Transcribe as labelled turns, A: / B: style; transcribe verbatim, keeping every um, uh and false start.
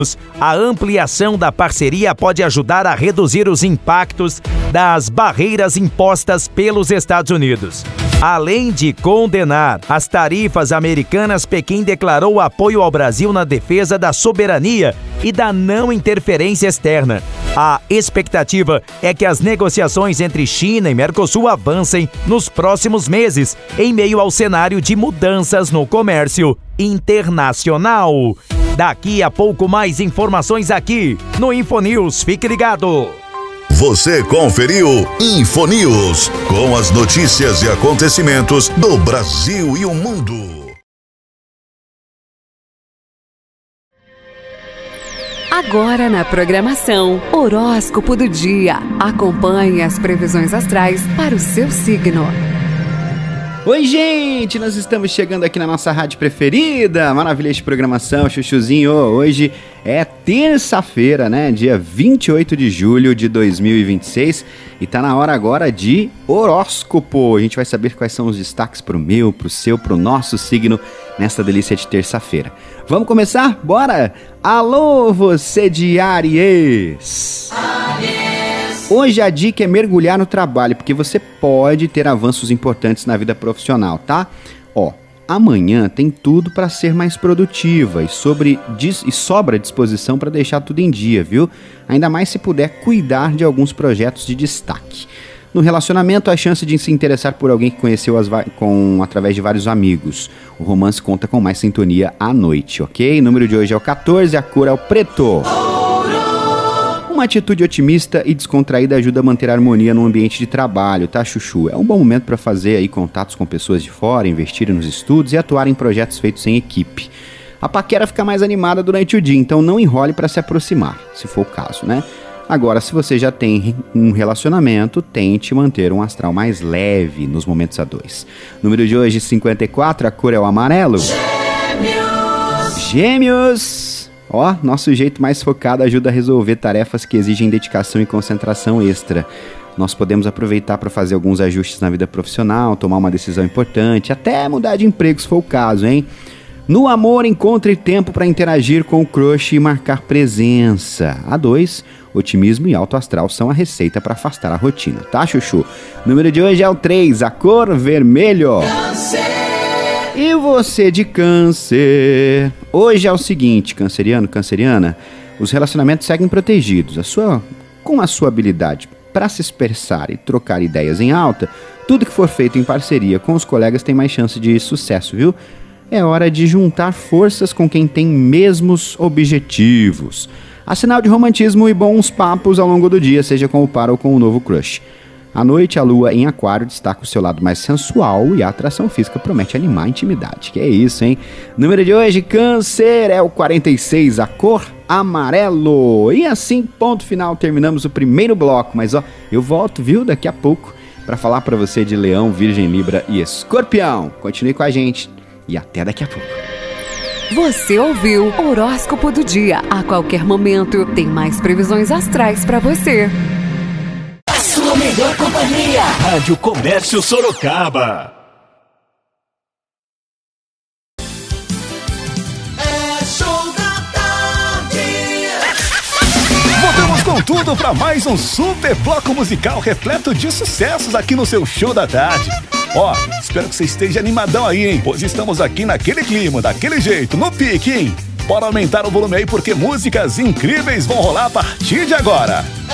A: A ampliação da parceria pode ajudar a reduzir os impactos das barreiras impostas pelos Estados Unidos. Além de condenar as tarifas americanas, Pequim declarou apoio ao Brasil na defesa da soberania e da não interferência externa. A expectativa é que as negociações entre China e Mercosul avancem nos próximos meses, em meio ao cenário de mudanças no comércio internacional. Daqui a pouco mais informações aqui no Infonews. Fique ligado!
B: Você conferiu Infonews, com as notícias e acontecimentos do Brasil e o mundo.
C: Agora na programação, Horóscopo do Dia. Acompanhe as previsões astrais para o seu signo.
D: Oi, gente! Nós estamos chegando aqui na nossa rádio preferida. Maravilha de programação, chuchuzinho. Hoje é terça-feira, né? Dia vinte e oito de julho de dois mil e vinte e seis. E tá na hora agora de horóscopo. A gente vai saber quais são os destaques pro meu, pro seu, pro nosso signo nesta delícia de terça-feira. Vamos começar? Bora! Alô, você de Áries! Áries! Hoje a dica é mergulhar no trabalho, porque você pode ter avanços importantes na vida profissional, tá? Ó, amanhã tem tudo para ser mais produtiva e, sobre, dis, e sobra disposição para deixar tudo em dia, viu? Ainda mais se puder cuidar de alguns projetos de destaque. No relacionamento, a chance de se interessar por alguém que conheceu as, com, através de vários amigos. O romance conta com mais sintonia à noite, ok? O número de hoje é o quatorze, a cor é o preto. Uma atitude otimista e descontraída ajuda a manter a harmonia no ambiente de trabalho, tá, chuchu? É um bom momento para fazer aí contatos com pessoas de fora, investir nos estudos e atuar em projetos feitos em equipe. A paquera fica mais animada durante o dia, então não enrole para se aproximar, se for o caso, né? Agora, se você já tem um relacionamento, tente manter um astral mais leve nos momentos a dois. Número de hoje, cinquenta e quatro, a cor é o amarelo. Gêmeos! Gêmeos! Ó, nosso jeito mais focado ajuda a resolver tarefas que exigem dedicação e concentração extra. Nós podemos aproveitar para fazer alguns ajustes na vida profissional, tomar uma decisão importante, até mudar de emprego se for o caso, hein? No amor, encontre tempo para interagir com o crush e marcar presença. A dois, otimismo e alto astral são a receita para afastar a rotina, tá, chuchu? O número de hoje é o três, a cor vermelho. Câncer! E você de câncer? Hoje é o seguinte, canceriano, canceriana, os relacionamentos seguem protegidos. A sua, com a sua habilidade para se expressar e trocar ideias em alta, tudo que for feito em parceria com os colegas tem mais chance de sucesso, viu? É hora de juntar forças com quem tem mesmos objetivos. Há sinal de romantismo e bons papos ao longo do dia, seja com o par ou com o novo crush. À noite, a lua em aquário destaca o seu lado mais sensual e a atração física promete animar a intimidade. Que é isso, hein? Número de hoje, câncer, é o quarenta e seis, a cor amarelo. E assim, ponto final, terminamos o primeiro bloco. Mas ó, eu volto, viu, daqui a pouco, para falar para você de leão, virgem, libra e escorpião. Continue com a gente e até daqui a pouco.
C: Você ouviu o Horóscopo do Dia. A qualquer momento, tem mais previsões astrais para você.
E: Sua melhor companhia, Rádio Comércio Sorocaba. É show da tarde. Voltamos com tudo para mais um super bloco musical repleto de sucessos aqui no seu show da tarde. Ó, espero que você esteja animadão aí, hein? Pois estamos aqui naquele clima, daquele jeito, no pique, hein? Bora aumentar o volume aí porque músicas incríveis vão rolar a partir de agora.